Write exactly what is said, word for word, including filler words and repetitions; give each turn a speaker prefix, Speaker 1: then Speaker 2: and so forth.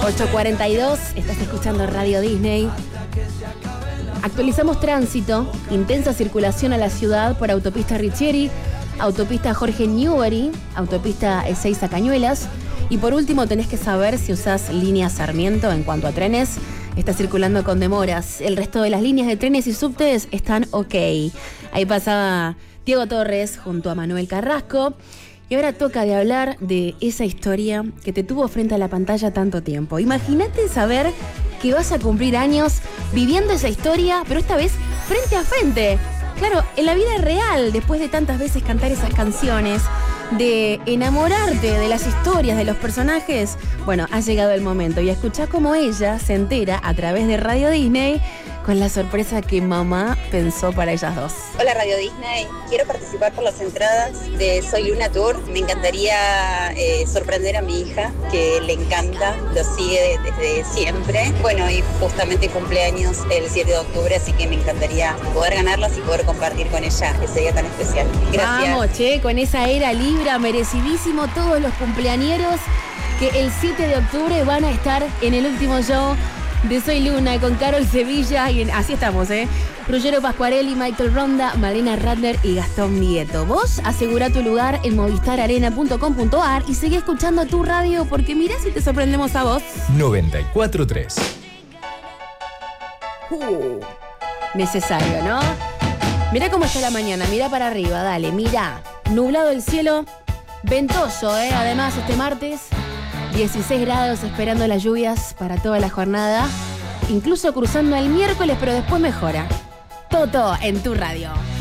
Speaker 1: ocho cuarenta y dos, estás escuchando Radio Disney. Actualizamos tránsito, intensa circulación a la ciudad por autopista Richieri, autopista Jorge Newbery, autopista Ezeiza Cañuelas. Y por último tenés que saber si usás línea Sarmiento en cuanto a trenes. Está circulando con demoras. El resto de las líneas de trenes y subtes están ok. Ahí pasaba Diego Torres junto a Manuel Carrasco. Y ahora toca de hablar de esa historia que te tuvo frente a la pantalla tanto tiempo. Imagínate saber que vas a cumplir años viviendo esa historia, pero esta vez frente a frente. Claro, en la vida real, después de tantas veces cantar esas canciones, de enamorarte de las historias, de los personajes, bueno, ha llegado el momento. Y escuchá cómo ella se entera a través de Radio Disney con la sorpresa que mamá pensó para ellas dos.
Speaker 2: Hola Radio Disney, quiero participar por las entradas de Soy Luna Tour. Me encantaría eh, sorprender a mi hija, que le encanta, lo sigue desde siempre. Bueno, y justamente cumpleaños el siete de octubre, así que me encantaría poder ganarlas y poder compartir con ella ese día tan especial. Gracias.
Speaker 1: Vamos, che, con esa era Libra, merecidísimo todos los cumpleañeros que el siete de octubre van a estar en el último show de Soy Luna con Carol Sevilla y en, así estamos, ¿eh? Ruggero Pascuarelli, Michael Ronda, Malena Radler y Gastón Vieto. Vos asegurá tu lugar en movistar arena punto com punto a r y seguí escuchando tu radio porque mirá si te sorprendemos a vos.
Speaker 3: noventa y cuatro punto tres.
Speaker 1: Uh, necesario, ¿no? Mirá cómo está la mañana, mirá para arriba, dale, mirá. Nublado el cielo, ventoso, ¿eh? Además, este martes, dieciséis grados esperando las lluvias para toda la jornada, incluso cruzando el miércoles, pero después mejora. Toto en tu radio.